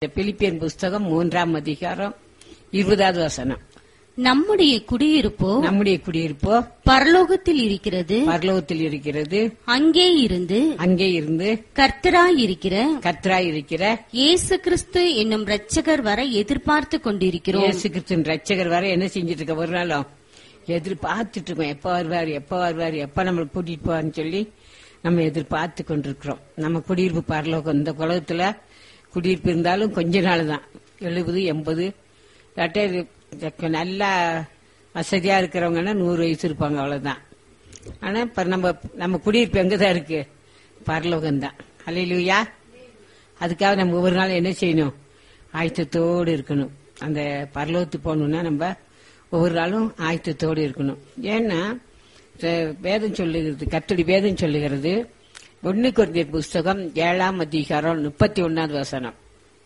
Philippian புஸ்தகம் 3ஆம் அதிகாரம் 20வது வசனம். நம்முடைய குடியிருப்போ பரலோகத்தில் இருக்கிறது. அங்கே இருந்து கர்த்தராயிருக்கிற இயேசு கிறிஸ்து என்னும் இரட்சகர் வர எதிர்பார்த்து கொண்டிருக்கிறோம். இயேசு கிறிஸ்து இரட்சகர் வர என்ன செஞ்சிட்டு இருக்க? ஒரு நாளும் எதிர்பார்த்துட்டு இருக்கோம். எப்ப வருவாரு, எப்ப நம்மளுக்கு கூட்டிட்டு போவான்னு சொல்லி நம்ம எதிர்பார்த்து கொண்டிருக்கிறோம். நம்ம குடியிருப்பு பரலோகம். இந்த உலகத்துல குடியிருப்பு இருந்தாலும் கொஞ்ச நாள் தான், 70, 80 நல்லா வசதியா இருக்கிறவங்கன்னா 100 வயசு இருப்பாங்க, அவ்வளவுதான். ஆனா இப்ப நம்ம குடியிருப்பு எங்கதான் இருக்கு? பரலோகம் தான். அல்லேலூயா. அதுக்காக நம்ம ஒவ்வொரு நாள் என்ன செய்யணும்? ஆயத்தத்தோடு இருக்கணும். அந்த பரலோகத்துக்கு போகணும்னா நம்ம ஒவ்வொரு நாளும் ஆயத்தத்தோடு இருக்கணும். ஏன்னா வேதம் சொல்லுகிறது, கர்த்தருடைய வேதம் சொல்லுகிறது, 1 கொரிந்தியர் புஸ்தகம் 7ஆம் அதிகாரம் 31வது வசனம்.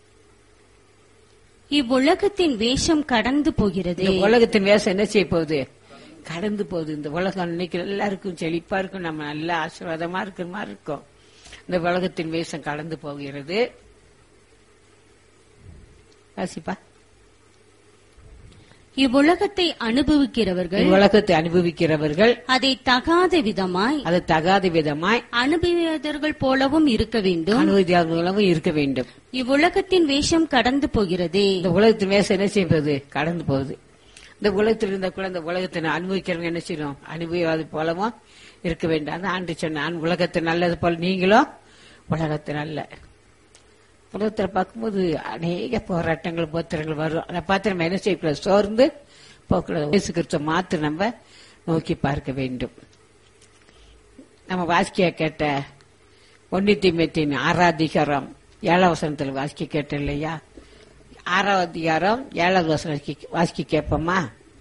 இவ்வுலகத்தின் வேஷம் கடந்து போகிறது. உலகத்தின் வேஷம் என்ன செய்ய போகுது? கடந்து போகுது. இந்த உலகம் இன்னைக்கு எல்லாருக்கும் செழிப்பா இருக்கும், நம்ம நல்ல ஆசீர்வாதமா இருக்கிற மாதிரி இருக்கும். இந்த உலகத்தின் வேஷம் கடந்து போகிறது. வாசிப்பா. இவ்வுலகத்தை அனுபவிக்கிறவர்கள் அதை தகாத விதமாய் அனுபவியவர்கள் போலவும் இருக்க வேண்டும். இவ்வுலகத்தின் வேஷம் கடந்து போகிறது. இந்த உலகத்தின் வேஷம் என்ன செய்வது? கடந்து போகுது. இந்த உலகத்தில் இருந்த கூட இந்த உலகத்தை அனுபவிக்கிறவங்க என்ன செய்யணும்? அனுபவியாது போலவும் இருக்க வேண்டும். அதான் ஆண்டு சொன்னான், உலகத்தை நல்லது போல நீங்களும் உலகத்தை நல்ல. உலகத்துல பார்க்கும்போது அநேக போராட்டங்கள் போத்திரங்கள் வரும். அதை பார்த்து நம்ம என்ன செய்யக்கூடாது? சோர்ந்து போக்கூடாது. இயேசு கிறிஸ்துவை மாத்திரம் நம்ம நோக்கி பார்க்க வேண்டும். நம்ம வாசிக்க கேட்ட 1 தீமோத்தேயு 6ஆம் அதிகாரம் 7ஆம் வசனத்துல வாசிக்க கேட்ட இல்லையா? 6ஆம் அதிகாரம் 7வது வசனம் வாசிக்க கேட்போமா?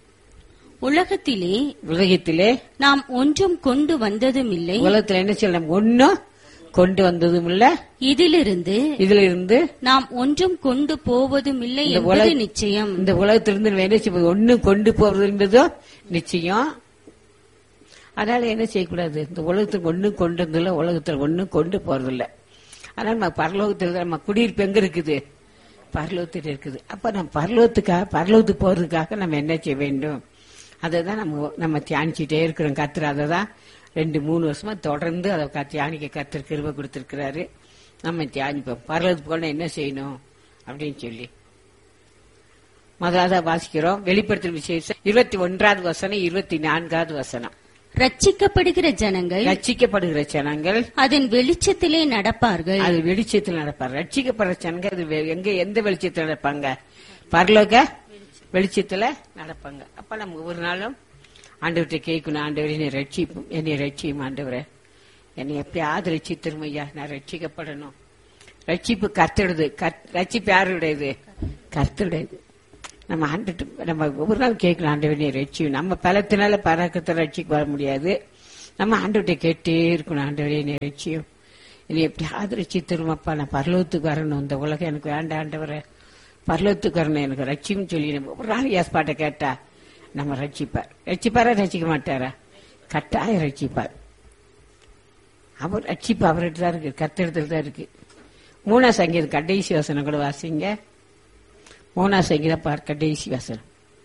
உலகத்திலே நாம் ஒன்றும் கொண்டு வந்ததும் இல்லை. உலகத்துல என்ன செய்யலாம்? ஒன்னும் கொண்டு வந்ததும் இல்ல. இதிலிருந்து நாம் ஒன்றும் கொண்டு போவதும் இல்லை என்பது நிச்சயம். இந்த உலகத்திலிருந்து என்ன செய்வது? ஒன்னும் கொண்டு போவது என்பதும் நிச்சயம். அதனால என்ன செய்யக்கூடாது? இந்த உலகத்துக்கு ஒன்னும் கொண்டு வந்ததில்ல, உலகத்துல ஒன்னும் கொண்டு போறதில்ல. அதனால நம்ம பரலோகத்தில் நம்ம குடியிருப்பு எங்க இருக்குது? பரலோகத்தில் இருக்குது. அப்ப நம்ம பரலோகத்துக்கு போறதுக்காக நம்ம என்ன செய்ய வேண்டும்? அதைதான் நம்ம தியானிச்சுட்டே இருக்கிறோம். கர்த்தர் அதை தான் 2-3 வருஷமா தொடர்ந்து அதை தியானிக்க கர்த்தர் கிருபை கொடுத்திருக்கிறாரு. நம்ம தியானிப்போம். பரலோகத்துக்கு போனா என்ன செய்யணும் அப்படின்னு சொல்லி முதலாவது வாசிக்கிறோம். வெளிப்படுத்தல் விசேஷம் 21வது வசனம் 24வது வசனம். ரட்சிக்கப்படுகிற ஜனங்கள் அதன் வெளிச்சத்திலே நடப்பார்கள். அது வெளிச்சத்தில் நடப்பார். ரட்சிக்கப்படுற ஜனங்கள் அது எந்த வெளிச்சத்தில் நடப்பாங்க? பரலோக வெளிச்சத்துல நடப்பாங்க. அப்ப நம்ம ஒவ்வொரு நாளும் ஆண்டவர்கிட்ட கேட்கணும், ஆண்டவரே என்னை ரட்சியும், ஆண்டவரே என்னை எப்பயாவது ரட்சித்திரும் ஐயா, நான் ரட்சிக்கப்படணும். ரட்சிப்பு கர்த்தருடையது. ரட்சிப்பு யாருடையது? கர்த்தருடையது. நம்ம நம்ம ஒவ்வொரு நாள் கேட்கணும், ஆண்டவரே ரட்சியும். நம்ம பலத்தினால பராக்கத்தை ரட்சிக்கு வர முடியாது. நம்ம ஆண்டவர்கிட்ட கேட்டே இருக்கணும், ஆண்டவரே என்னை ரட்சியும், என்னை எப்படியாவது ரட்சித்திருமாப்பா, நான் பரலோகத்துக்கு வரணும். இந்த உலகம் எனக்கு வேண்டாம் ஆண்டவரே, பரலோகத்துக்கு வரணும், எனக்கு ரட்சியும் சொல்லி நம்ம ஒரு நாள் ஏற்பாட்டை கேட்டா நம்ம ரட்சிப்பாரா ரட்சிக்க மாட்டாரா? கட்டாயம் ரட்சிப்பார். அவர் ரட்சிப்பு அவர்கிட்ட தான் இருக்கு, கர்த்தரிடத்தில் தான் இருக்கு. 3ஆம் சங்கீதம் கடைசி வசனம் கூட வாசிங்க. 3ஆம் சங்கீதம் கடைசி வசனம்.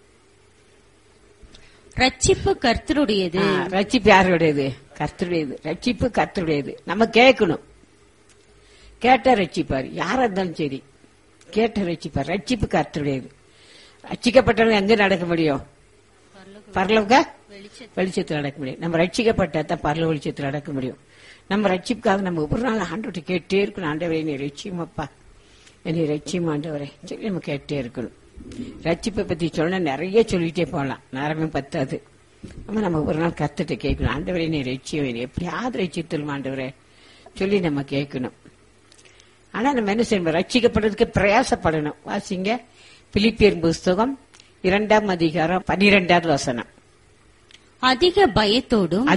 ரட்சிப்பு கர்த்தருடையது. ரட்சிப்பு யாருடையது? கர்த்தருடையது. ரட்சிப்பு கர்த்தருடையது. நம்ம கேட்கணும். கேட்டா ரட்சிப்பார். யாரா இருந்தாலும் சரி கேட்ட ரட்சிப்பார். ரட்சிப்பு கர்த்தருடையது. ரட்சிக்கப்பட்டவங்க எங்க நடக்க முடியும்? பரலோக வெளிச்சத்தில் நடக்க முடியும். நம்ம ரட்சிக்கப்பட்டா தான் பரலோக வெளிச்சத்தில் நடக்க முடியும். நம்ம ரட்சிப்புக்காக நம்ம ஒவ்வொரு நாள் ஆண்டவர்கிட்ட கேட்டே இருக்கணும், ஆண்டவரே என்னை ரட்சியுமப்பா, என்னை ரட்சியும் ஆண்டவரே சொல்லி நம்ம கேட்டே இருக்கணும். ரட்சிப்பை பத்தி சொன்னா நிறைய சொல்லிட்டே போகலாம், நேரமே பத்தாது. நம்ம ஒரு நாள் கர்த்தர்கிட்ட கேட்கணும், ஆண்டவரே என்னை ரட்சியும், என்னை எப்படியாவது ரட்சித்தலும் ஆண்டவரே சொல்லி நம்ம கேட்கணும். ஆனா நம்ம என்ன செய்யணும்? ரட்சிக்கப்படுறதுக்கு பிரயாசப்படணும். வாசிங்க பிலிப்பியர் புஸ்தகம் 2ஆம் அதிகாரம் 12வது வசனம். அதிக பயத்தோடும்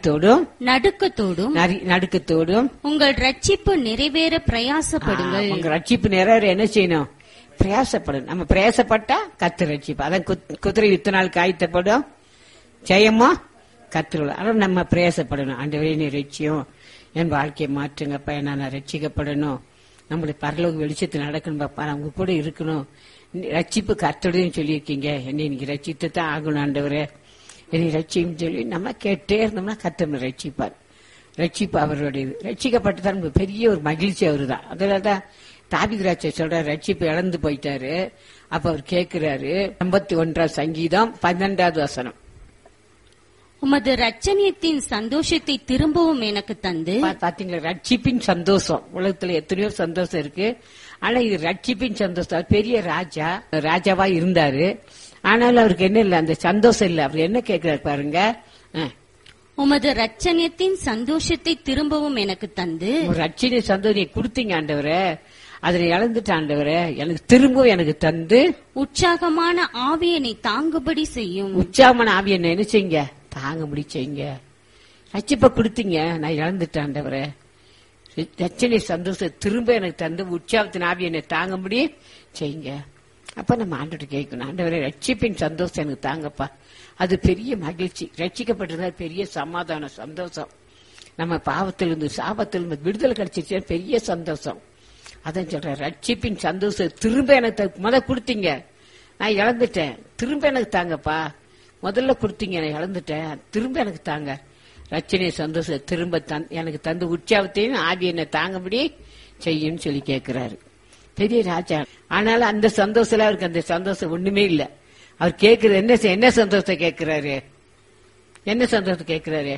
நடுக்கத்தோடும் உங்கள் ரட்சிப்பு நிறைவேற பிரயாசப்படுங்கள். உங்க ரட்சிப்பு நிறைவேற என்ன செய்யணும்? பிரயாசப்படும். நம்ம பிரயாசப்பட்டா கர்த்தர் ரட்சிப்பு. அதான் குதிரை யுத்த நாள் காய்த்தப்படும், ஜெயமா கர்த்தர். ஆனா நம்ம பிரயாசப்படணும். ஆண்டவரே நீ ரட்சியும், என் வாழ்க்கையை மாற்றுங்கப்பா, நான் ரட்சிக்கப்படணும், நம்முடைய பரலோக வெளிச்சத்தில் நடக்கணும் பாப்பா, நான் உங்க கூட இருக்கணும். ரட்சிப்பு கர்த்தருடையன்னு சொல்லியிருக்கீங்க, என்னை இன்னைக்கு ரட்சித்து தான் ஆகணும் ஆண்டவரே, என்னை ரட்சியும் சொல்லி நம்ம கேட்டே இருந்தோம்னா கர்த்தர் ரட்சிப்பார். ரட்சிப்பு அவருடையது. ரட்சிக்கப்பட்டுதான் நமக்கு பெரிய ஒரு மகிழ்ச்சி அவருதான். அதனாலதான் தாவீது ராஜா சொல்றாரு, ரட்சிப்பு இழந்து போயிட்டாரு. அப்ப அவர் கேட்கிறாரு, 51 சங்கீதம் 12வது வசனம். உமது ரட்சணியத்தின் சந்தோஷத்தை திரும்பவும் எனக்கு தந்து. பாத்தீங்களா, ரட்சிப்பின் சந்தோஷம். உலகத்துல எத்தனையோ சந்தோஷம் இருக்கு, ஆனா இது ரட்சிப்பின் சந்தோஷம். அவர் பெரிய ராஜாவா இருந்தாரு, ஆனாலும் அவருக்கு என்ன இல்ல, அந்த சந்தோஷம் இல்ல. அவர் என்ன கேட்கிறாரு பாருங்க, உமது ரட்சணியத்தின் சந்தோஷத்தை திரும்பவும் எனக்கு தந்து. ரட்சணை சந்தோஷம் கொடுத்தீங்க ஆண்டவரே, அதனை இழந்துட்ட ஆண்டவரே, எனக்கு திரும்பவும் எனக்கு தந்து உற்சாகமான ஆவியனை தாங்குபடி செய்யும். உற்சாகமான ஆவியை என்ன செய்யுங்க, தாங்குபடி செய்யுங்க. ரட்சிப்பை கொடுத்தீங்க, நான் இழந்துட்டேன் ஆண்டவரே, ரட்சணை சந்தோஷம் திரும்ப எனக்கு தந்து உற்சாகத்தின் ஆவியை என்னை தாங்கும்படி செய்யுங்க. அப்ப நம்ம ஆண்டவரை கேட்கணும், ஆண்டவரே ரட்சிப்பின் சந்தோஷம் எனக்கு தாங்கப்பா. அது பெரிய மகிழ்ச்சி. ரட்சிக்கப்பட்டிருந்தா பெரிய சமாதானம், சந்தோஷம். நம்ம பாவத்திலிருந்து சாபத்திலிருந்து விடுதலை கிடைச்சிருச்சு, பெரிய சந்தோஷம். அதான் சொல்றேன், ரட்சிப்பின் சந்தோஷம் திரும்ப எனக்கு கொடுத்தீங்க, நான் இழந்துட்டேன், திரும்ப எனக்கு தாங்கப்பா. முதல்ல கொடுத்தீங்க, நான் இழந்துட்டேன், திரும்ப எனக்கு தாங்க. ரட்சணை சந்தோஷம் திரும்ப எனக்கு தந்து உற்சாகத்தையும் ஆவி என்ன தாங்கபடி செய்யும் சொல்லி கேட்கிறாரு பெரிய ராஜா. ஆனாலும் அந்த சந்தோஷத்துல அவருக்கு அந்த சந்தோஷம் ஒண்ணுமே இல்ல. அவர் கேட்கறது என்ன சந்தோஷத்தை கேட்கிறாரு, என்ன சந்தோஷத்தை கேட்கிறாரு,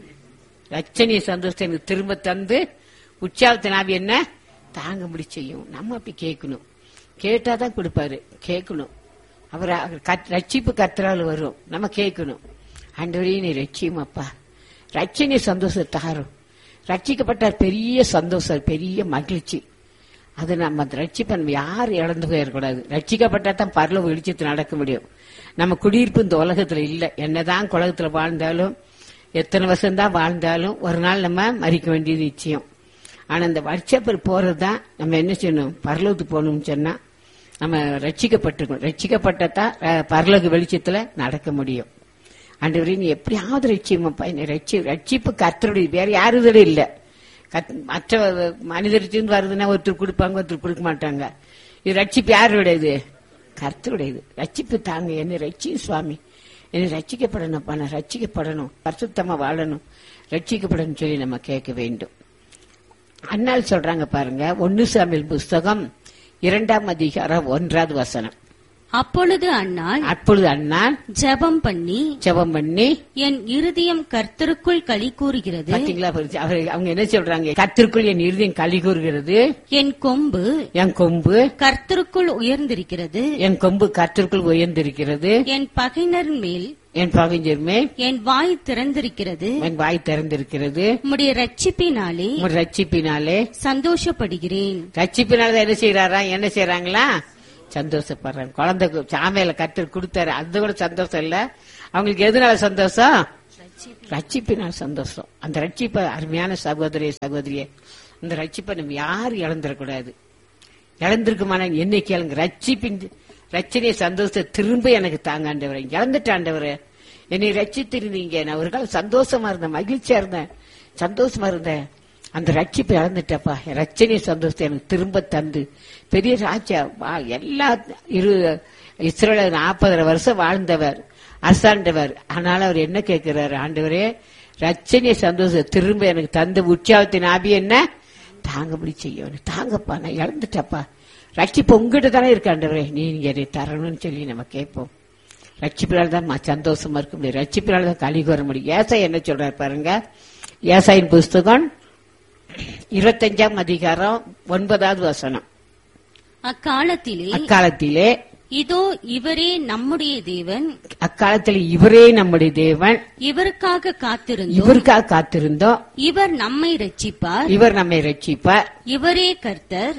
ரட்சணை சந்தோஷத்தை எனக்கு திரும்ப தந்து உற்சாகத்தின் ஆவி என்ன தாங்கும்படி செய்யும். நம்ம அப்படி கேட்கணும், கேட்டாதான் கொடுப்பாரு. கேட்கணும், அவர் ரட்சிப்பு கர்த்தரால் வரும். நம்ம கேட்கணும், ஆண்டவரே நீ ரட்சியும் அப்பா, ரட்சணை சந்தோஷம் தாரும். ரட்சிக்கப்பட்டார் பெரிய சந்தோஷம், பெரிய மகிழ்ச்சி. அது நம்ம அந்த ரட்சிப்பை நம்ம யாரும் இழந்து போயிடக்கூடாது. ரட்சிக்கப்பட்டா தான் பரலோக வெளிச்சத்தில் நடக்க முடியும். நம்ம குடியிருப்பு இந்த உலகத்துல இல்ல. என்னதான் உலகத்துல வாழ்ந்தாலும், எத்தனை வருஷம் தான் வாழ்ந்தாலும் ஒரு நாள் நம்ம மறிக்க வேண்டியது நிச்சயம். ஆனா இந்த வட்சப்பர் போறதுதான் நம்ம என்ன செய்யணும், பரலோகத்துக்கு போகணும்னு சொன்னா நம்ம ரட்சிக்கப்பட்டிருக்கணும். ரட்சிக்கப்பட்டதான் பரலோக வெளிச்சத்துல நடக்க முடியும். ஆண்டவரே நீ எப்படியாவது ரட்சியமாப்பா, என்னை ரட்சிப்பு கர்த்தருடைய, வேற யாருதே இல்ல. மற்ற மனிதர்கிட்ட வருதுன்னா ஒருத்தர் கொடுப்பாங்க, ஒருத்தர் கொடுக்க மாட்டாங்க. இது ரட்சிப்பு யாருடையது, கர்த்தருடையது. ரட்சிப்பு தாங்க, என்னை ரட்சி சுவாமி, என்னை ரட்சிக்கப்படணும்ப்பா, நான் ரட்சிக்கப்படணும், பரிசுத்தமா வாழணும், ரட்சிக்கப்படணும் சொல்லி நம்ம கேட்க வேண்டும். அன்னாள் சொல்றாங்க பாருங்க, 1 சாமுவேல் புஸ்தகம் 2ஆம் அதிகாரம் 1வது வசனம். அப்பொழுது அன்னாள் ஜெபம் பண்ணி என் இருதயம் கர்த்தருக்குள் களி கூறுகிறது. பாத்தீங்களா, அவங்க என்ன சொல்றாங்க, கர்த்தருக்குள் என் இருதயம் களி கூறுகிறது, என் கொம்பு கர்த்தருக்குள் உயர்ந்திருக்கிறது, என் கொம்பு கர்த்தருக்குள் உயர்ந்திருக்கிறது, என் பகைஞர் மேல் என் வாய் திறந்திருக்கிறது, உம்முடைய ரட்சிப்பினாலே சந்தோஷப்படுகிறேன். ரட்சிப்பினால என்ன செய்யறாரா, என்ன செய்யறாங்களா, சந்தோஷப்படுறாங்க. குழந்தை சாமையில கர்த்தர் கொடுத்தாரு, அது கூட சந்தோஷம் இல்ல அவங்களுக்கு. எதுனால சந்தோஷம், ரட்சிப்பினால் சந்தோஷம். அந்த ரட்சிப்பை அருமையான சகோதரியே, இந்த ரட்சிப்பை நம்ம யாரும் இழந்துடக்கூடாது. இழந்திருக்குமான என்னை கேளுங்க, ரட்சணைய சந்தோஷத்தை திரும்ப எனக்கு தாங்க ஆண்டவரே, இழந்துட்ட ஆண்டவரே, என்னை ரட்சித்திருந்தீங்க, நான் ஒரு காலம் சந்தோஷமா இருந்தேன், மகிழ்ச்சியா இருந்தேன், சந்தோஷமா இருந்தேன், அந்த ரட்சிப்பை இழந்துட்டப்பா, ரட்சணைய சந்தோஷத்தை எனக்கு திரும்ப தந்து பெரிய ராஜா. எல்லா இஸ்ரேல் 40 வருஷம் வாழ்ந்தவர், அரசாண்டவர். ஆனாலும் அவர் என்ன கேட்கிறாரு, ஆண்டவரே ரட்சணைய சந்தோஷத்தை திரும்ப எனக்கு தந்து உற்சாகத்தின் ஆவி என்ன தாங்கபடி செய்ய தாங்கப்பா, நான் இழந்துட்டப்பா, ரட்சிப்பு உங்ககிட்ட தானே இருக்க ஆண்டவரே, நீங்க என்னை தரணும்னு சொல்லி நம்ம கேட்போம். ரட்சிப்பினால தான் சந்தோஷமா இருக்க முடியும், ரட்சிப்பினால தான் களி கூற முடியும். ஏசாய் என்ன சொல்றாரு பாருங்க, ஏசாயின் புஸ்தகம் 25ஆம் அதிகாரம் 9வது வசனம். அக்காலத்திலே இதோ இவரே நம்முடைய தேவன், அக்காலத்தில் இவரே நம்முடைய தேவன், இவருக்காக காத்திருந்தோம், இவர் நம்மை ரட்சிப்பார், இவரே கர்த்தர்,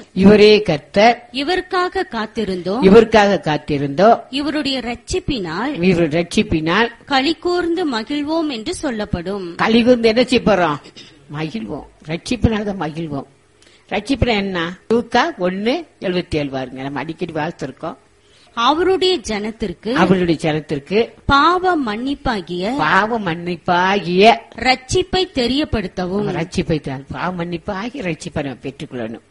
இவருக்காக காத்திருந்தோம், இவருடைய ரட்சிப்பினால் களிகூர்ந்து மகிழ்வோம் என்று சொல்லப்படும். களிகூர்ந்து என்ன செய்ய போறோம், மகிழ்வோம். ரட்சிப்பினால்தான் மகிழ்வோம். ரட்சிப்பினா என்ன, லூக்கா 1:77 பாருங்க, நம்ம அடிக்கடி வாழ்த்திருக்கோம். அவருடைய ஜனத்திற்கு பாவ மன்னிப்பாகிய ரட்சிப்பை தெரியப்படுத்தவும், பாவ மன்னிப்பாகிய ரட்சிப்பை நம்ம பெற்றுக்கொள்ளணும்.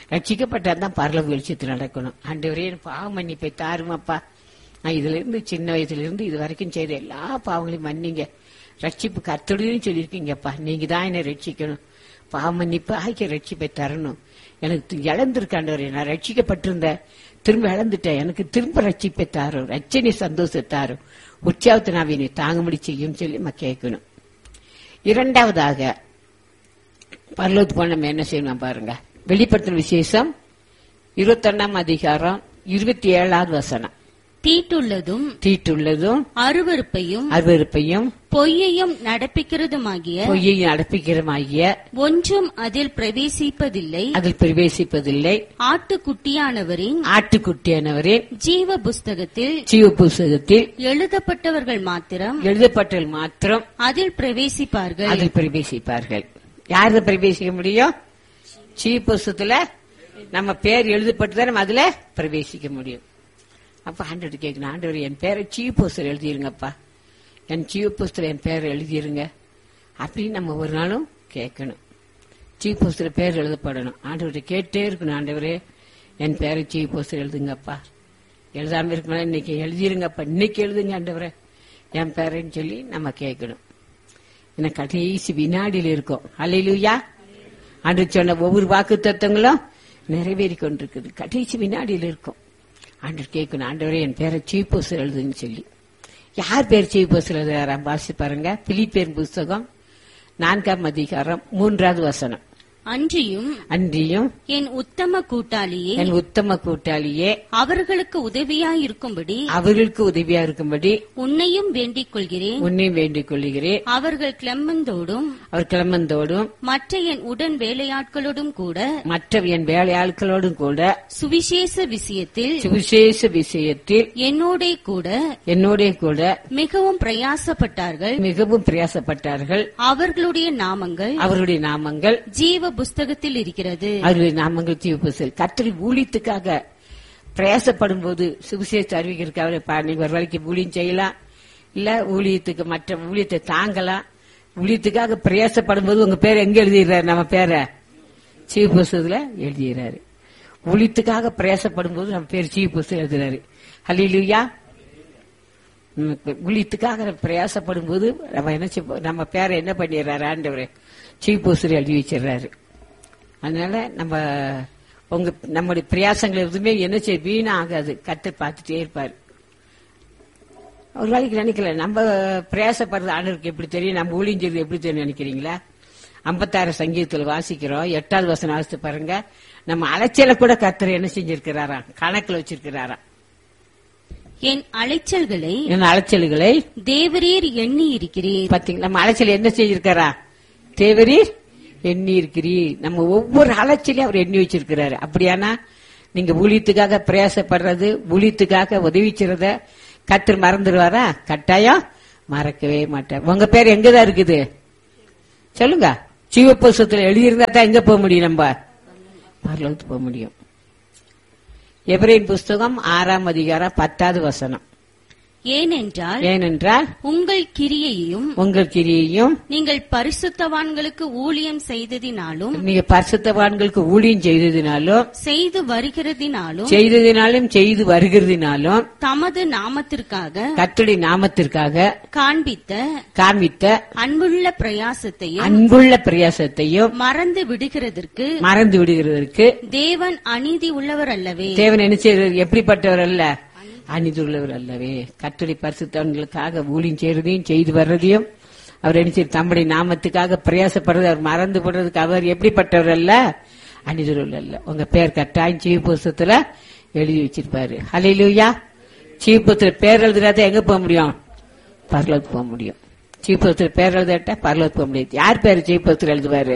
ரட்சிக்கப்பட்டாதான் பரலோக வெளிச்சத்தில் நடக்கணும். ஆண்டவரே பாவ மன்னிப்பை தாருமாப்பா, நான் இதுல இருந்து சின்ன வயசுல இருந்து இது வரைக்கும் செய்த எல்லா பாவங்களையும் மன்னிங்க, ரட்சிப்பு கர்த்தருடையன்னு சொல்லியிருக்கீங்கப்பா, நீங்க தான் என்னை ரட்சிக்கணும், பாவ மன்னிப்பு ஆகிய ரட்சிப்பை தரணும். எனக்கு இழந்திருக்காண்டவரே, நான் ரட்சிக்கப்பட்டிருந்த திரும்ப இழந்துட்டேன், எனக்கு திரும்ப ரட்சிப்பை தாரும், ரட்சணை சந்தோஷத்தாரும், உற்சாகத்தை நான் என்னை தாங்கும்படி செய்யும் சொல்லி நம்ம கேட்கணும். இரண்டாவதாக பரலோகத்துக்கு போன நம்ம என்ன செய்யணும் பாருங்க. வெளிப்படுத்தின விசேஷம் 21 அதிகாரம் 27வது வசனம். தீட்டுள்ளதும் அருவருப்பையும் பொய்யையும் நடப்பிக்கிறதுமாகிய ஒன்றும் அதில் பிரவேசிப்பதில்லை. ஆட்டுக்குட்டியானவரின் ஜீவ புஸ்தகத்தில் எழுதப்பட்டவர்கள் மாத்திரம் அதில் பிரவேசிப்பார்கள். யாரு பிரவேசிக்க முடியும்? ஜீவ புஸ்தகத்துல நம்ம பேர் எழுதப்பட்டுதான் நம்ம அதுல பிரவேசிக்க முடியும். அப்ப ஆண்டவர் கேட்கணும், ஆண்டவர் என் பேரை ஜீவ புஸ்தகம் எழுதிருங்கப்பா, என் ஜீவ புஸ்தகம் என் பேரை எழுதிருங்க அப்படின்னு நம்ம ஒரு நாளும் கேட்கணும். ஜீவ புஸ்தகம் பேர் எழுதப்படணும். ஆண்டவர்கிட்ட கேட்டே இருக்கணும், ஆண்டவரே என் பேரை ஜீவ புஸ்தகம் எழுதுங்கப்பா, எழுதாம இருக்கணும் இன்னைக்கு எழுதிருங்கப்பா, இன்னைக்கு எழுதுங்க ஆண்டவரே என் பேரைன்னு சொல்லி நம்ம கேட்கணும். ஏன்னா கடைசி வினாடியில் இருக்கும். அல்லேலூயா. ஆண்டவர் சொன்ன ஒவ்வொரு வாக்கு தத்துவங்களும் நிறைவேறி கொண்டிருக்குது, கடைசி வினாடியில் இருக்கும். ஆண்டவர் கேட்கணும், ஆண்டவரே என் பேரை சீப் போஸ்டர் எழுதுன்னு சொல்லி. யார் பேர் சீப் போஸ்டர் எழுதுறாராம் வாசி பாருங்க. பிலிப்பியர் புஸ்தகம் 4 அதிகாரம் 3வது வசனம். அன்றியும் என் உத்தம கூட்டாளியே அவர்களுக்கு உதவியாயிருக்கும்படி உன்னையும் வேண்டிக் கொள்கிறேன். அவர்கள் கிளெமந்தோடும் மற்ற என் உடன் வேலையாட்களோடும் கூட சுவிசேஷ விஷயத்தில் என்னோடே கூட மிகவும் பிரயாசப்பட்டார்கள். அவர்களுடைய நாமங்கள் ஜீவ புஸ்தகத்தில் இருக்கிறது. அவருடைய நாமங்கள் ஜீவ புஸ்தகத்தில். கர்த்தருடைய ஊழியத்துக்காக பிரயாசப்படும் போது சுவிசேஷ அறிவிக்கிறதுக்காக நீங்க ஒரு வேலைக்கு ஊழியம் செய்யலாம், இல்ல ஊழியத்துக்கு மற்ற ஊழியத்தை தாங்கலாம். ஊழியத்துக்காக பிரயாசப்படும் போது உங்க பேர் எங்க எழுதிடுறாரு? நம்ம பேரை ஜீவ புஸ்தகத்துல எழுதிடுறாரு. ஊழியத்துக்காக பிரயாசப்படும் போது நம்ம பேர் ஜீவ புஸ்தகம் எழுதுறாரு. ஹல்லேலூயா. ஊழியத்துக்காக பிரயாசப்படும் போது நம்ம பேரை என்ன பண்ணிடுறாரு? ஆண்டவரே ஜீவ புஸ்தகம் எழுதி வச்சிடறாரு. அதனால நம்முடைய பிரயாசங்கள் எதுவுமே என்ன செய்ய வீணா ஆகாது. கர்த்தர் பார்த்துட்டே இருப்பாரு. ஒரு வேலைக்கு நினைக்கல நம்ம பிரயாசப்படுறது ஆண்டவருக்கு எப்படி தெரியும், நம்ம ஊழியம் செய்வது எப்படி தெரியும் நினைக்கிறீங்களா? 56 சங்கீதத்துல வாசிக்கிறோம். 8வது வசனம் வாசித்து பாருங்க. நம்ம அலைச்சல கூட கர்த்தர் என்ன செஞ்சிருக்கிறாராம், கணக்குல வச்சிருக்கிறாராம். என் அலைச்சல்களை தேவரீர் எண்ணி இருக்கிறீர். பாத்தீங்களா, நம்ம அலைச்சல் என்ன செஞ்சிருக்காரா? தேவரீர் எண்ணி இருக்கிறீர். நம்ம ஒவ்வொரு அலைச்சலையும் அவர் எண்ணி வச்சிருக்கிறாரு. அப்படியானா நீங்க ஊழியத்துக்காக பிரயாசப்படுறது, ஊழியத்துக்காக உதவி செய்றத கர்த்தர் மறந்துடுவாரா? கட்டாயம் மறக்கவே மாட்டார். உங்க பேர் எங்கதான் இருக்குது சொல்லுங்க. ஜீவ புஸ்தகத்துல எழுதியிருந்தா தான் எங்க போக முடியும்? நம்ம பரலோகத்துக்கு போக முடியும். எபிரேயர் புஸ்தகம் 6 அதிகாரம் 10வது வசனம். ஏனென்றால் உங்கள் கிரியையும் நீங்கள் பரிசுத்தவான்களுக்கு ஊழியம் செய்ததினாலும் செய்து வருகிறதினாலும் தமது நாமத்திற்காக கர்த்தருடைய நாமத்திற்காக காண்பித்த அன்புள்ள பிரயாசத்தையும் மறந்து விடுகிறதற்கு தேவன் அநீதி உள்ளவர் அல்லவே. தேவன் என்ன செய்வது? எப்படிப்பட்டவர் அல்ல? அநீதியுள்ளவர் அல்லவே. கர்த்தருடைய பரிசுத்தவான்களுக்காக ஊழியம் செய்யறதையும் செய்து வர்றதையும் அவர் என்ன செய்ய தம்முடைய நாமத்துக்காக பிரயாசப்படுறது அவர் மறந்து போடுறதுக்கு அவர் எப்படிப்பட்டவர் அல்ல? அநீதியுள்ளவர் அல்ல. உங்க பேர் கட்டாயம் ஜீவ புஸ்தகத்துல எழுதி வச்சிருப்பாரு. ஹல்லேலூயா. ஜீவ புஸ்தகத்துல பேர் எழுதுறத எங்க போக முடியும்? பரலோகத்துக்கு போக முடியும். ஜீவ புஸ்தகத்துல பேர் எழுதாட்டா பரலோகத்துக்கு போக முடியாது. யார் பேரு ஜீவ புஸ்தகத்துல எழுதுவாரு?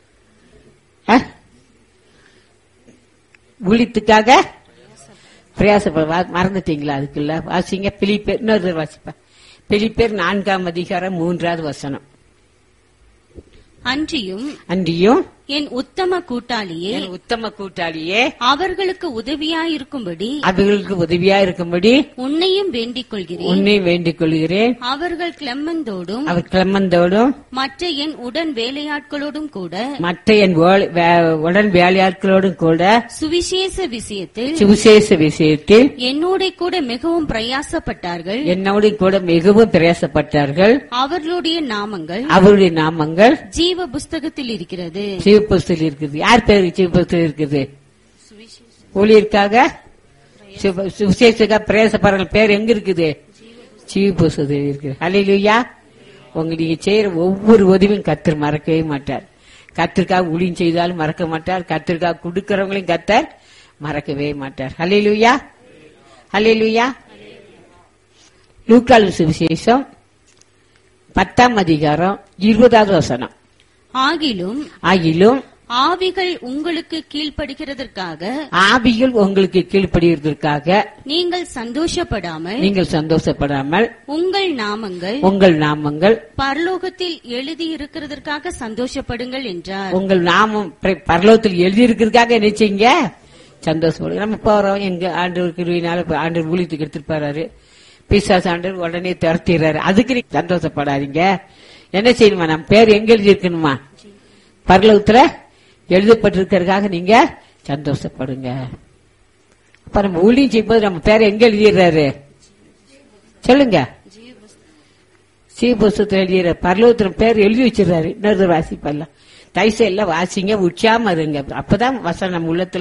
ஊழியத்துக்காக பிரயாசப்பட மறந்துட்டீங்களா? அதுக்குள்ள வாசிங்க. பிலிப்பியர் இன்னொரு வாசிப்பா. பிலிப்பியர் 4 அதிகாரம் 3வது வசனம். அன்றியும் என் உத்தம கூட்டாளியே, என் உத்தம கூட்டாளியே, அவர்களுக்கு உதவியாயிருக்கும்படி உன்னையும் வேண்டிக் கொள்கிறேன். உன்னை வேண்டிக் கொள்கிறேன். அவர்கள் கிளெமந்தோடும் மற்ற என் உடன் வேலையாட்களோடும் கூட சுவிசேஷ விஷயத்தில் என்னோட கூட மிகவும் பிரயாசப்பட்டார்கள். அவர்களுடைய நாமங்கள் ஜீவ புஸ்தகத்தில் இருக்கிறது. யார் பேரு ஜீவ புஸ்தகம் இருக்குது? ஊழியருக்காக சுவிசேஷத்துக்காக பிரயாசப்படுற பேர் எங்க இருக்குது? ஜீவ புஸ்தகத்தில் இருக்குது. அல்லேலூயா. நீங்க செய்யற ஒவ்வொரு உதவியும் கர்த்தர் மறக்கவே மாட்டார். கர்த்தருக்காக ஊழியம் செய்தாலும் மறக்க மாட்டார். கர்த்தருக்காக கொடுக்கிறவங்களையும் கர்த்தர் மறக்கவே மாட்டார். அல்லேலூயா, அல்லேலூயா. லூக்கால் சுவிசேஷம் 10ஆம் அதிகாரம் 20வது வசனம். ஆகிலும் ஆவிகள் உங்களுக்கு கீழ்ப்படுகிறதற்காக நீங்கள் சந்தோஷப்படாமல் உங்கள் நாமங்கள் பரலோகத்தில் எழுதியிருக்கிறதற்காக சந்தோஷப்படுங்கள் என்றார். உங்கள் நாமம் பரலோகத்தில் எழுதியிருக்கிறதுக்காக நினைச்சீங்க சந்தோஷப்படுங்க. நம்ம போறோம், எங்க ஆண்டவருக்கு ஆண்டவர் ஊழியத்துக்கு எடுத்துட்டு போறாரு, பிசாசு ஆண்டவர் உடனே துரத்திடுறாரு. அதுக்கு நீங்க சந்தோஷப்படாதீங்க. என்ன செய்யணுமா? நம்ம பேர் எங்க எழுதி இருக்கணுமா? பரலோகத்துல எழுதப்பட்டிருக்கிறதுக்காக நீங்க சந்தோஷப்படுங்க. அப்ப நம்ம ஊழியம் செய்யும்போது நம்ம பேரை எங்க எழுதிடுறாரு சொல்லுங்க? சீபுஸ்தகத்தில் எழுதிற பரலோகத்துல பேர் எழுதி வச்சிடறாரு. இன்னொரு வாசிப்பெல்லாம் தைச எல்லாம் வாசிங்க, உச்சாம இருங்க. அப்பதான் வசனம் நம்ம உள்ளத்துல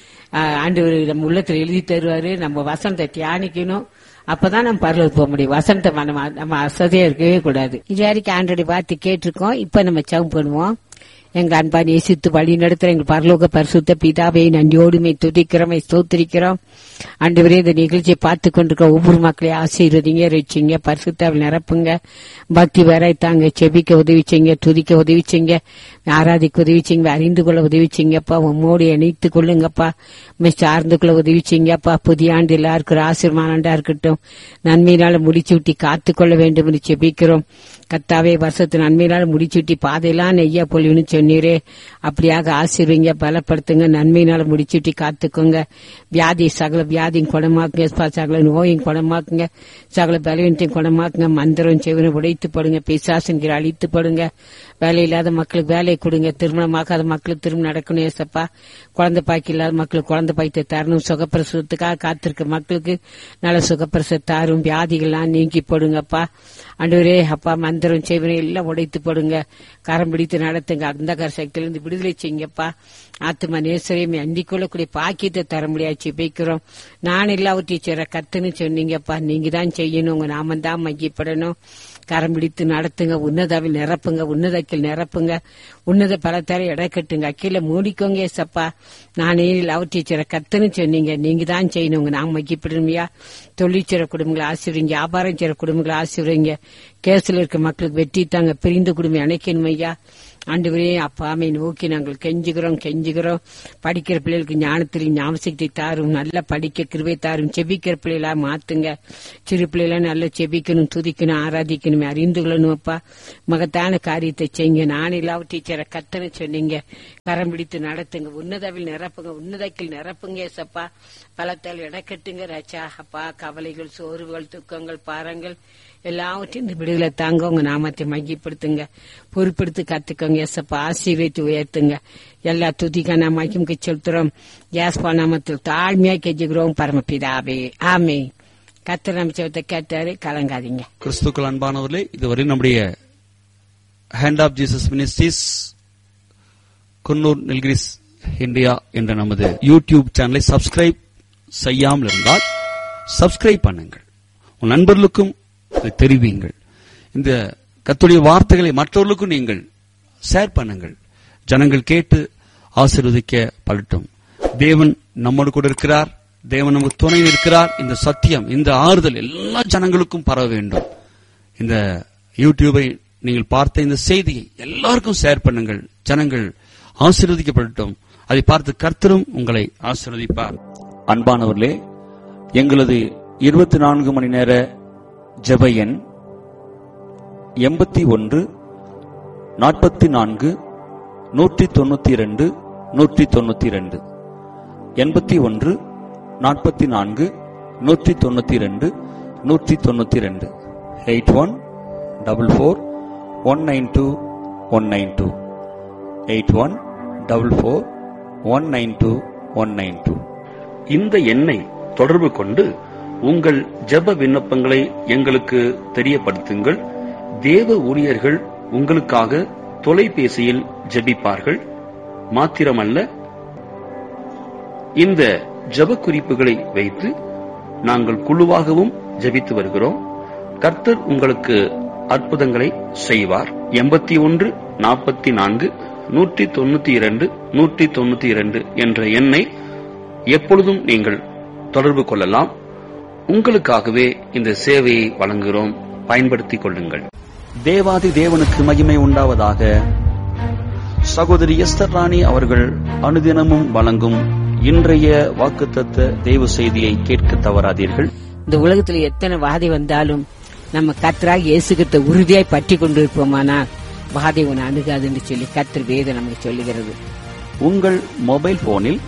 ஆண்டவர் நம்ம உள்ளத்துல எழுதி தருவாரு. நம்ம வசனத்தை தியானிக்கணும். அப்பதான் நம்ம பரலோகத்துக்கு போக முடியும். வசனத்தை நம்ம அசதியா இருக்கவே கூடாது. இது வரைக்கும் ஆண்டோடைய வார்த்தை கேட்டிருக்கோம். இப்ப நம்ம ஜெபம் பண்ணுவோம். எங்க அன்பா நேசித்து வழி நடத்துற எங்கள் பரலோக பரிசுத்த பிதாவை நன்றியோடுமை துதிக்கிறோம், ஸ்தோத்திரிக்கிறோம். ஆண்டவரே, இந்த நிகழ்ச்சியை பார்த்து கொண்டிருக்க ஒவ்வொரு மக்களையும் ஆசீர்வதிங்க, ரட்சிங்க, பரிசுத்தாவில் நிரப்புங்க, பக்தி வரைத்தாங்க, செபிக்க உதவிச்சிங்க, துதிக்க உதவிச்சிங்க, ஆராதிக்க உதவிச்சிங்க, அறிந்து கொள்ள உதவிச்சிங்கப்பா. உம்மோடு இணைத்துக் கொள்ளுங்கப்பா, சார்ந்து கொள்ள உதவிச்சிங்கப்பா. புதிய ஆண்டு எல்லாருக்கும் ஆசீர்வாத ஆண்டா இருக்கட்டும். நன்மையினால முடிச்சு விட்டி காத்துக்கொள்ள வேண்டும் என்று செபிக்கிறோம். கர்த்தாவே, வருஷத்து நன்மையினால முடிச்சு விட்டி பாதையெல்லாம் நெய்யா பொழிவுன்னு சொன்னீரே, அப்படியாக ஆசீர்வீங்க, பலப்படுத்துங்க. நன்மையினால முடிச்சு விட்டி காத்துக்கோங்க. வியாதி சகல வியாதியும் குணமாக்குங்க, சகல நோயும் குணமாக்குங்க, சகல பலவீனத்தையும் குணமாக்குங்க. மந்திரம் செவினை உடைத்து படுங்க, பிசாசுங்கிற அழித்து படுங்க. வேலை இல்லாத மக்களுக்கு வேலையை கொடுங்க. திருமணமாகாத மக்களுக்கு திருமணம் நடக்கணும் ஏசப்பா. குழந்தை பாக்கி இல்லாத மக்களுக்கு குழந்தை பாய்த்தை தரணும். சுகப்பிரசவத்துக்காக காத்திருக்க மக்களுக்கு நல்ல சுகப்பிரசவ தாரும். வியாதிகள்லாம் நீக்கி போடுங்கப்பா. ஆண்டவரே அப்பா, மந்திரம் செவினை எல்லாம் உடைத்து போடுங்க. கரம் பிடித்து நடத்துங்க. அந்த சக்தியிலிருந்து விடுதலை செய்யுங்கப்பா. ஆத்மா நேசரையும் அண்டிக் கொள்ளக்கூடிய பாக்கியத்தை தர முடியாது ஜெபிக்கிறோம். நான் எல்லாவற்றையும் செய்ற கர்த்தன்னு சொன்னீங்கப்பா. நீங்க தான் செய்யணும். உங்க நாமந்தான் மையப்படணும். கரம் பிடித்து நடத்துங்க. உன்னதாவில் நிரப்புங்க, உன்னதக்கில் நிரப்புங்க. உன்னத பலத்தார இடக்கட்டுங்க, அக்கீழ மூடிக்கோங்க ஏசப்பா. நானே எல்லாவற்றையும் செய்ற கர்த்தன்னு சொன்னீங்க. நீங்க தான் செய்யணும். உங்க நாம மையப்படுமையா. தொழிற்சிற குடும்பங்களை ஆசீர்வீங்க, வியாபாரம் செய்ற குடும்பங்களை ஆசீர்வீங்க. கேஸ்ல இருக்க மக்களுக்கு வெற்றி தாங்க. பிரிந்த குடும்பம் அணைக்கணும் ஐயா. ஆண்டவரே அப்பாமை நோக்கி நாங்கள் கெஞ்சுகிறோம். படிக்கிற பிள்ளைகளுக்கு ஞானத்திலையும் ஞாபகத்தை தாரும். நல்லா படிக்க கிருபை தாரும். செபிக்கிற பிள்ளைகளா மாத்துங்க. சிறு பிள்ளைகளா நல்லா செபிக்கணும், துதிக்கணும், ஆராதிக்கணும், அறிந்து கொள்ளணும். அப்பா, மகத்தான காரியத்தை செய்யுங்க. நான் எல்லாவற்றையும் செய்ற கர்த்தனை சொன்னீங்க. கரம் பிடித்து நடத்துங்க. உன்னதாவில் நிரப்புங்க, உன்னதக்கில் நிரப்புங்க ஏசப்பா. பலத்தால் இடக்கட்டுங்க ராஜா. அப்பா, கவலைகள், சோர்வுகள், துக்கங்கள், பாரங்கள் எல்லாவற்றையும் இந்த விடுதலை தாங்க. உங்க நாமத்தை மையப்படுத்துங்க, பொறுப்படுத்தி கத்துக்கோங்க ஏசப்பா. ஆசீர்வதித்து உயர்த்துங்க. எல்லா துதிக்கான மகிமைக்கு செலுத்துறோம். யாஸ்பா நாமத்தில் தாழ்மையா கெஞ்சுகிறோம் பரமபிதாவே, ஆமே. கர்த்தர் நம்ம ஜெபத்தை கேட்டாரு, கலங்காதீங்க. கிறிஸ்துக்கள் அன்பானவர்களே, இதுவரை நம்முடைய hand of Jesus ministries Coonoor Nilgiris India என்ற நமது யூடியூப் சேனலை சப்ஸ்கிரைப் செய்யாமல் இருந்தால் சப்ஸ்கிரைப் பண்ணுங்கள். உன் நண்பர்களுக்கும் தெரிவியுங்கள். இந்த கர்த்தருடைய வார்த்தைகளை மற்றவர்களுக்கும் நீங்கள் ஷேர் பண்ணுங்கள். ஜனங்கள் கேட்டு ஆசீர்வதிக்க படட்டும். தேவன் நம்மோடு கூட இருக்கிறார். தேவன் நமக்கு துணை இருக்கிறார். இந்த சத்தியம், இந்த ஆறுதல் எல்லா ஜனங்களுக்கும் பரவ வேண்டும். இந்த யூடியூபை நீங்கள் பார்த்த இந்த செய்தியை எல்லாருக்கும் ஷேர் பண்ணுங்கள். ஜனங்கள் ஆசீர்வதிக்கப்படட்டும். அதை பார்த்து கர்த்தரும் உங்களை ஆசீர்வதிப்பார். அன்பானவர்களே, எங்களது 24 மணி நேர ஜெப எண் 81 44 192 192, 81 44 192 192, 8144 192 192, 8144 192 192. இந்த எண்ணை தொடர்பு கொண்டு உங்கள் ஜெப விண்ணப்பங்களை எங்களுக்கு தெரியப்படுத்துங்கள். தேவ ஊழியர்கள் உங்களுக்காக தொலைபேசியில் ஜெபிப்பார்கள். மாத்திரமல்ல, இந்த ஜெப குறிப்புகளை வைத்து நாங்கள் குழுவாகவும் ஜெபித்து வருகிறோம். கர்த்தர் உங்களுக்கு அற்புதங்களை செய்வார். 81 44 192 192 என்ற எண்ணை எப்பொழுதும் நீங்கள் தொடர்பு கொள்ளலாம். உங்களுக்காகவே இந்த சேவையை வழங்குகிறோம். பயன்படுத்திக் கொள்ளுங்கள். தேவாதி தேவனுக்கு மகிமை உண்டாவதாக. சகோதரி எஸ்தர் ராணி அவர்கள் அனுதினமும் வழங்கும் இன்றைய வாக்குத்தத்த தேவ செய்தியை கேட்க தவறாதீர்கள். இந்த உலகத்துல எத்தனை வாதை வந்தாலும் நம்ம கர்த்தராகிய இயேசு கிறிஸ்துவை உறுதியாய் பற்றி கொண்டிருப்போமானால் வாதை உன்னை அணுகாதுன்னு சொல்லி கர்த்தர் வேதம் நமக்கு சொல்லுகிறது. உங்கள் மொபைல் போனில்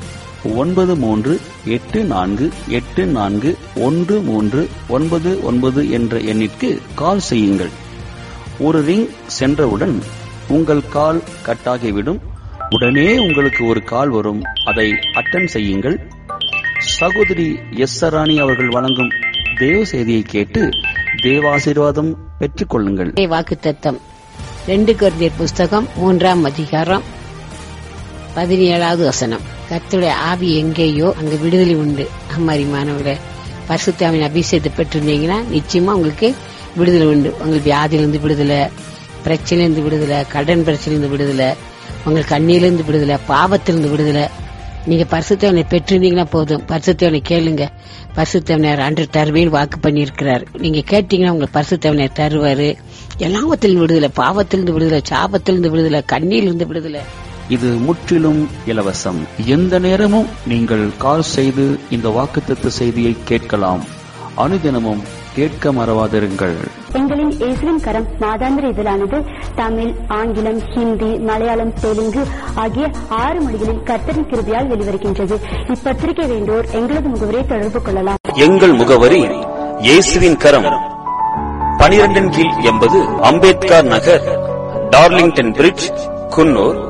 9384841399 என்ற எண்ணிற்கு கால் செய்யுங்கள். ஒரு ரிங் சென்றவுடன் உங்கள் கால் கட்டாகிவிடும். உடனே உங்களுக்கு ஒரு கால் வரும். அதை அட்டெண்ட் செய்யுங்கள். சகோதரி எஸ்தர் ராணி அவர்கள் வழங்கும் தேவ செய்தியை கேட்டு தேவாசீர்வாதம் பெற்றுக் கொள்ளுங்கள். வாக்குத்தத்தம் 2 கொரிந்தியர் புஸ்தகம் 3ஆம் அதிகாரம் 17வது வசனம். கர்த்தருடைய ஆவி எங்கேயோ அங்க விடுதலை உண்டு. அம்மாரிமானவர்களே, பரிசுத்த ஆவியின் அபிஷேகத்தை பெற்றிருந்தீங்கன்னா நிச்சயமா உங்களுக்கு விடுதலை உண்டு. உங்களுக்கு வியாதியிலிருந்து விடுதலை, பிரச்சனையிலிருந்து விடுதலை, கடன் பிரச்சனையிலிருந்து விடுதலை, உங்களுக்கு கண்ணியிலிருந்து விடுதலை, பாவத்திலிருந்து விடுதலை. நீங்க பரிசுத்தவனை பெற்றிருந்தீங்கன்னா போதும். பரிசுத்தவனை கேளுங்க. பரிசுத்தவனர் அன்று தருவேன் வாக்கு பண்ணி இருக்கிறார். நீங்க கேட்டீங்கன்னா உங்களுக்கு பரிசுத்தவனர் தருவாரு. எல்லாவத்திலிருந்து விடுதலை, பாவத்திலிருந்து விடுதலை, சாபத்திலிருந்து விடுதலை, கண்ணியிலிருந்து விடுதலை. இது முற்றிலும் இலவசம். எந்த நேரமும் நீங்கள் கால் செய்து இந்த வாக்குத்தத்த செய்தியை கேட்கலாம். அனுதினமும் கேட்க மறவாதிருங்கள். எங்களின் இயேசுவின் கரம் மாதாந்திர இதழானது தமிழ், ஆங்கிலம், ஹிந்தி, மலையாளம், தெலுங்கு ஆகிய 6 மொழிகளில் கர்த்தரின் கிருபையால் வெளிவருகின்றது. இப்பத்திரிகை வேண்டோர் எங்களது முகவரியை தொடர்பு கொள்ளலாம். எங்கள் முகவரி இயேசுவின் கரம், 12 கீழ் 80 அம்பேத்கர் நகர், டார்லிங்டன் பிரிட்ஜ், குன்னூர்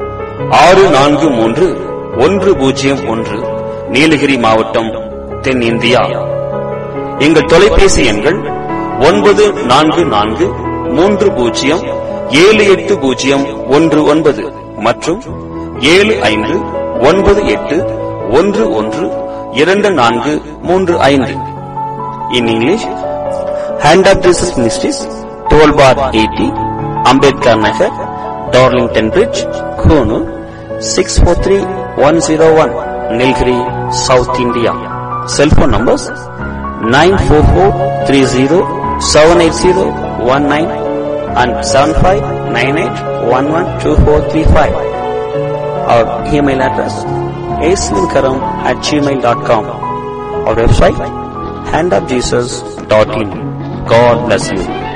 643101, நீலகிரி மாவட்டம், தென்னிந்தியா. எங்கள் தொலைபேசி எண்கள் 9430780119 மற்றும் 7598112435. In English, Hand of Jesus Ministries, 12 bar 80, Ambedkar Nagar, Darlington Bridge, Konoor, 643101, Nilgiri, South India. Cell phone numbers 94430-78019 and 7598112435. Our email address aislinkaram@gmail.com. Our website handofjesus.in. God bless you.